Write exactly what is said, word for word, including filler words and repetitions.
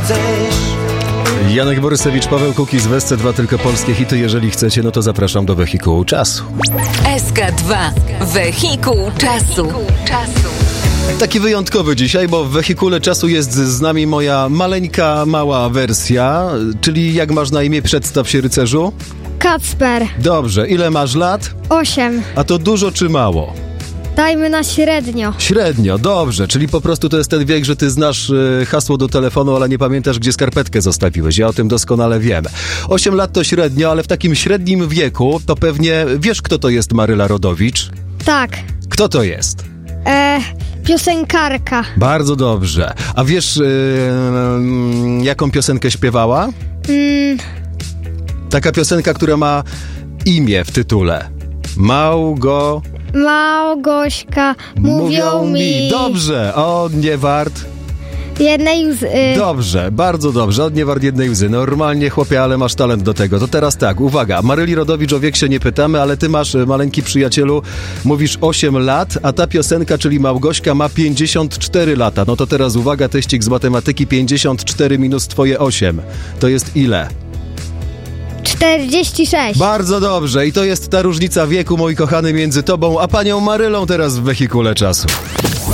chcesz. Janek Borysewicz, Paweł Kukiz w S C dwa, tylko polskie hity. Jeżeli chcecie, no to zapraszam do Wehikułu Czasu. S K dwa. Wehikuł Czasu. Taki wyjątkowy dzisiaj, bo w Wehikule Czasu jest z nami moja maleńka, mała wersja. Czyli jak masz na imię? Przedstaw się, rycerzu. Kacper. Dobrze. Ile masz lat? Osiem. A to dużo czy mało? Dajmy na średnio. Średnio, dobrze. Czyli po prostu to jest ten wiek, że ty znasz y, hasło do telefonu, ale nie pamiętasz, gdzie skarpetkę zostawiłeś. Ja o tym doskonale wiem. Osiem lat to średnio, ale w takim średnim wieku to pewnie wiesz, kto to jest Maryla Rodowicz? Tak. Kto to jest? E, piosenkarka. Bardzo dobrze. A wiesz, y, y, jaką piosenkę śpiewała? Mm, Taka piosenka, która ma imię w tytule. Małgo... Małgośka, mówią mi. Dobrze, o nie wart. Jednej łzy. Dobrze, bardzo dobrze, od nie wart jednej łzy. Normalnie, chłopie, ale masz talent do tego. To teraz tak, uwaga, Maryli Rodowicz o wiek się nie pytamy, ale ty masz, maleńki przyjacielu, mówisz osiem lat, a ta piosenka, czyli Małgośka, ma pięćdziesiąt cztery lata. No to teraz uwaga, teścik z matematyki, pięćdziesiąt cztery minus twoje osiem. To jest ile? czterdzieści sześć. Bardzo dobrze, i to jest ta różnica wieku, mój kochany, między tobą a panią Marylą teraz w Wehikule Czasu.